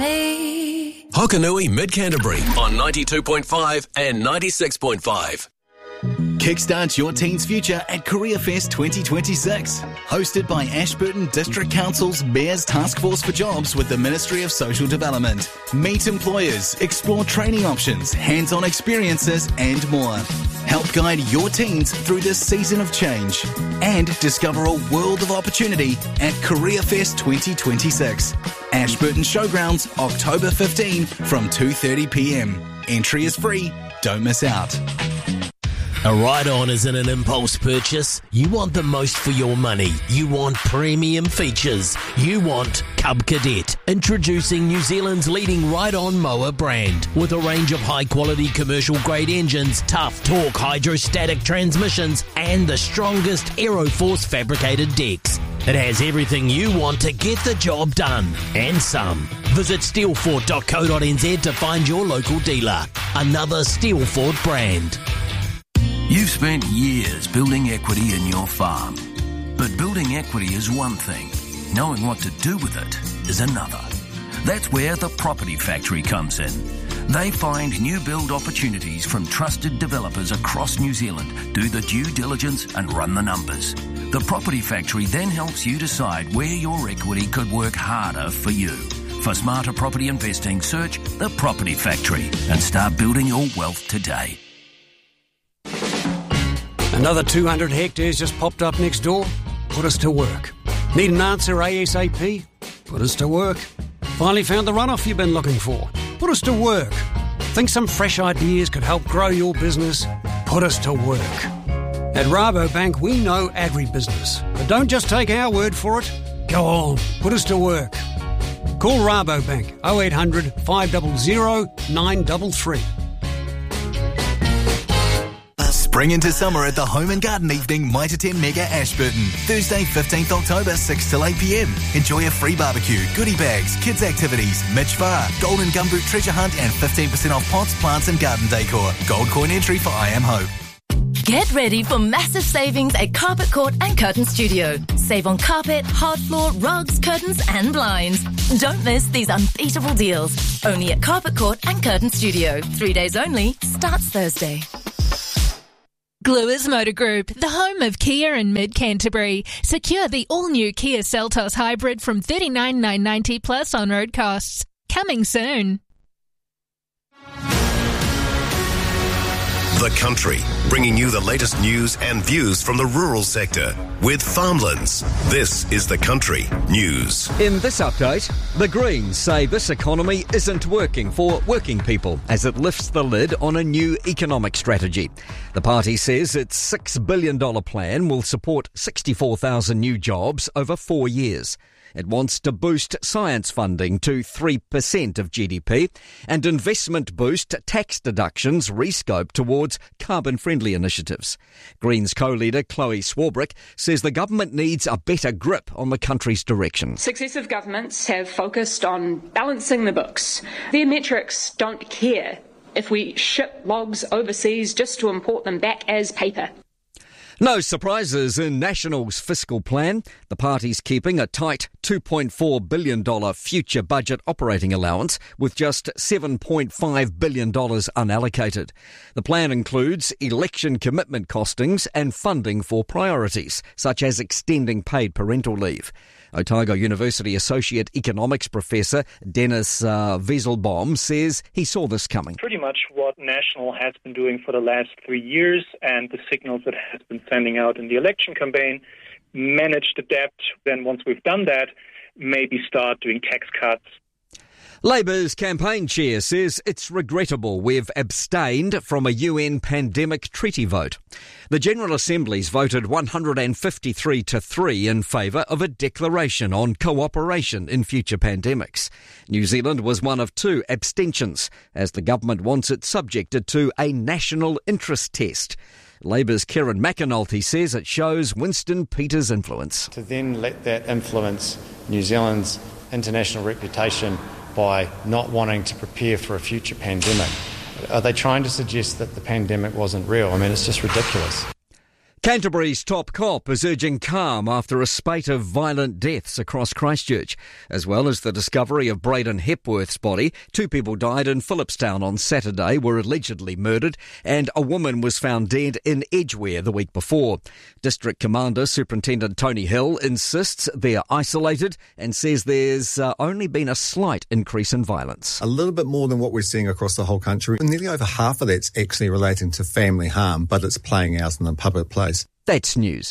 me. Hokanui Mid-Canterbury on 92.5 and 96.5. Kickstart your teen's future at CareerFest 2026. Hosted by Ashburton District Council's Mayor's Task Force for Jobs with the Ministry of Social Development. Meet employers, explore training options, hands-on experiences and more. Help guide your teens through this season of change. And discover a world of opportunity at CareerFest 2026. Ashburton Showgrounds, October 15 from 2:30pm. Entry is free. Don't miss out. A ride-on isn't an impulse purchase. You want the most for your money. You want premium features. You want Cub Cadet. Introducing New Zealand's leading ride-on mower brand. With a range of high-quality commercial-grade engines, tough torque hydrostatic transmissions, and the strongest Aeroforce fabricated decks. It has everything you want to get the job done, and some. Visit steelfort.co.nz to find your local dealer. Another Steelfort brand. You've spent years building equity in your farm. But building equity is one thing. Knowing what to do with it is another. That's where the Property Factory comes in. They find new build opportunities from trusted developers across New Zealand, do the due diligence and run the numbers. The Property Factory then helps you decide where your equity could work harder for you. For smarter property investing, search The Property Factory and start building your wealth today. Another 200 hectares just popped up next door? Put us to work. Need an answer ASAP? Put us to work. Finally found the runoff you've been looking for? Put us to work. Think some fresh ideas could help grow your business? Put us to work. At Rabobank, we know agribusiness. But don't just take our word for it. Go on, put us to work. Call Rabobank 0800 500 933. Spring into summer at the Home and Garden Evening Mitre 10 Mega Ashburton. Thursday, 15th October, 6 till 8pm. Enjoy a free barbecue, goodie bags, kids activities, Mitch Farr, Golden Gumboot treasure hunt and 15% off pots, plants and garden decor. Gold coin entry for I Am Hope. Get ready for massive savings at Carpet Court and Curtain Studio. Save on carpet, hard floor, rugs, curtains and blinds. Don't miss these unbeatable deals. Only at Carpet Court and Curtain Studio. 3 days only. Starts Thursday. Gluers Motor Group, the home of Kia in Mid-Canterbury. Secure the all-new Kia Seltos Hybrid from $39,990 plus on-road costs. Coming soon. The Country, bringing you the latest news and views from the rural sector with Farmlands. This is The Country News. In this update, the Greens say this economy isn't working for working people as it lifts the lid on a new economic strategy. The party says its $6 billion plan will support 64,000 new jobs over 4 years. It wants to boost science funding to 3% of GDP and investment boost tax deductions rescope towards carbon-friendly initiatives. Greens co-leader Chloe Swarbrick says the government needs a better grip on the country's direction. Successive governments have focused on balancing the books. Their metrics don't care if we ship logs overseas just to import them back as paper. No surprises in National's fiscal plan. The party's keeping a tight $2.4 billion future budget operating allowance with just $7.5 billion unallocated. The plan includes election commitment costings and funding for priorities, such as extending paid parental leave. Otago University Associate Economics Professor Dennis Wieselbaum says he saw this coming. Pretty much what National has been doing for the last 3 years and the signals it has been sending out in the election campaign, managed to adapt. Then once we've done that, maybe start doing tax cuts. Labour's campaign chair says it's regrettable we've abstained from a UN pandemic treaty vote. The General Assembly's voted 153-3 in favour of a declaration on cooperation in future pandemics. New Zealand was one of 2 abstentions, as the government wants it subjected to a national interest test. Labour's Kieran McAnulty says it shows Winston Peters' influence. To then let that influence New Zealand's international reputation by not wanting to prepare for a future pandemic. Are they trying to suggest that the pandemic wasn't real? I mean, it's just ridiculous. Canterbury's top cop is urging calm after a spate of violent deaths across Christchurch, as well as the discovery of Braden Hepworth's body. 2 people died in Phillipstown on Saturday, were allegedly murdered, and a woman was found dead in Edgware the week before. District Commander Superintendent Tony Hill insists they're isolated and says there's only been a slight increase in violence. A little bit more than what we're seeing across the whole country. Nearly over half of that's actually relating to family harm, but it's playing out in the public place. That's news.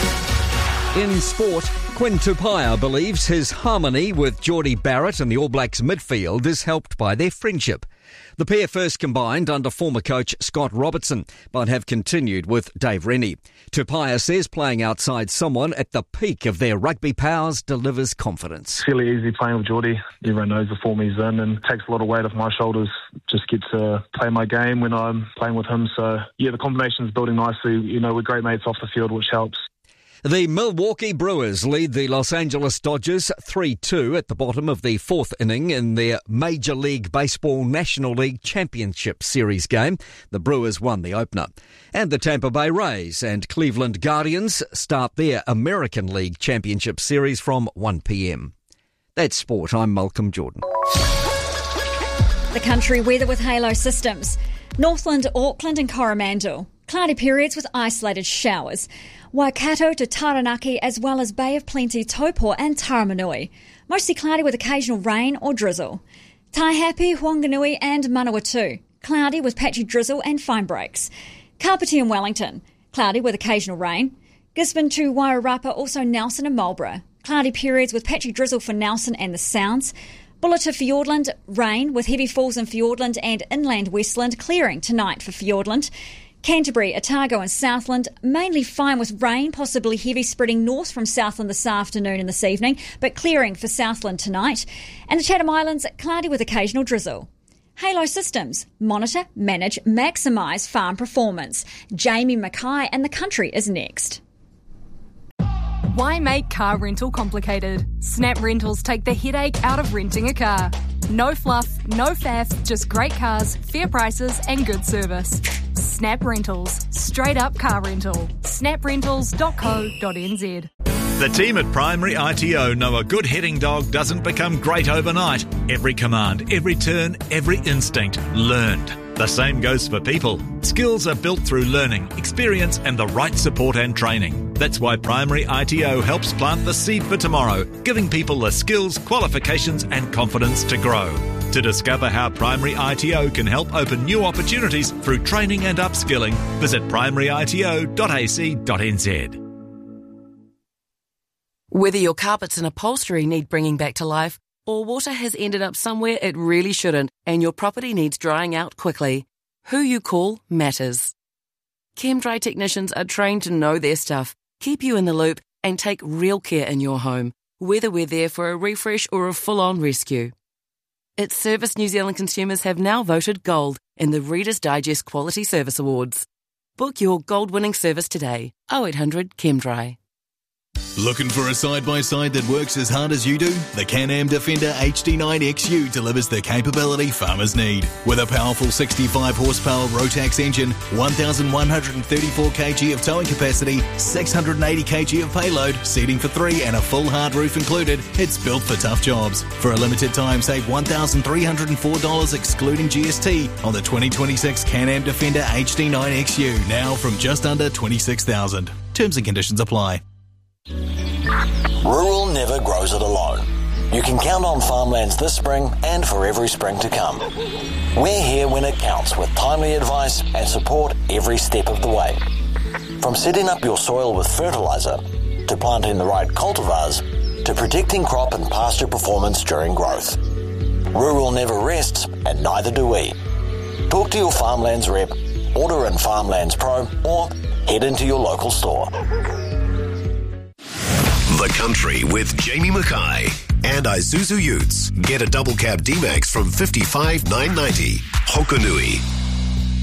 In sport, Quinn Tupaia believes his harmony with Geordie Barrett in the All Blacks midfield is helped by their friendship. The pair first combined under former coach Scott Robertson, but have continued with Dave Rennie. Tupaia says playing outside someone at the peak of their rugby powers delivers confidence. It's fairly easy playing with Geordie. Everyone knows the form he's in and takes a lot of weight off my shoulders. Just get to play my game when I'm playing with him. So, yeah, the combination's building nicely. You know, we're great mates off the field, which helps. The Milwaukee Brewers lead the Los Angeles Dodgers 3-2 at the bottom of the 4th inning in their Major League Baseball National League Championship Series game. The Brewers won the opener. And the Tampa Bay Rays and Cleveland Guardians start their American League Championship Series from 1 p.m. That's sport. I'm Malcolm Jordan. The country weather with Halo Systems. Northland, Auckland and Coromandel. Cloudy periods with isolated showers. Waikato to Taranaki, as well as Bay of Plenty, Taupo and Taramanui. Mostly cloudy with occasional rain or drizzle. Taihape, Whanganui and Manawatu. Cloudy with patchy drizzle and fine breaks. Kapiti and Wellington. Cloudy with occasional rain. Gisborne to Wairarapa, also Nelson and Marlborough. Cloudy periods with patchy drizzle for Nelson and the Sounds. Bulla to Fiordland, rain with heavy falls in Fiordland and inland Westland, clearing tonight for Fiordland. Canterbury, Otago and Southland, mainly fine with rain, possibly heavy spreading north from Southland this afternoon and this evening, but clearing for Southland tonight. And the Chatham Islands, cloudy with occasional drizzle. Halo Systems, monitor, manage, maximise farm performance. Jamie Mackay and the country is next. Why make car rental complicated? Snap Rentals take the headache out of renting a car. No fluff, no faff, just great cars, fair prices and good service. Snap Rentals. Straight up car rental. snaprentals.co.nz. The team at Primary ITO know a good heading dog doesn't become great overnight. Every command, every turn, every instinct learned. The same goes for people. Skills are built through learning, experience and the right support and training. That's why Primary ITO helps plant the seed for tomorrow, giving people the skills, qualifications and confidence to grow. To discover how Primary ITO can help open new opportunities through training and upskilling, visit primaryito.ac.nz. Whether your carpets and upholstery need bringing back to life, or water has ended up somewhere it really shouldn't and your property needs drying out quickly, who you call matters. ChemDry technicians are trained to know their stuff, keep you in the loop and take real care in your home, whether we're there for a refresh or a full-on rescue. It's Service New Zealand consumers have now voted gold in the Reader's Digest Quality Service Awards. Book your gold-winning service today. 0800 ChemDry. Looking for a side-by-side that works as hard as you do? The Can-Am Defender HD9 XU delivers the capability farmers need. With a powerful 65 horsepower Rotax engine, 1,134 kg of towing capacity, 680 kg of payload, seating for 3 and a full hard roof included, it's built for tough jobs. For a limited time, save $1,304 excluding GST on the 2026 Can-Am Defender HD9 XU, now from just under $26,000. Terms and conditions apply. Rural never grows it alone. You can count on Farmlands this spring and for every spring to come. We're here when it counts with timely advice and support every step of the way. From setting up your soil with fertiliser, to planting the right cultivars, to protecting crop and pasture performance during growth. Rural never rests and neither do we. Talk to your Farmlands rep, order in Farmlands Pro or head into your local store. The Country with Jamie Mackay and Isuzu Utes. Get a double cab D-Max from $55,990. Hokanui.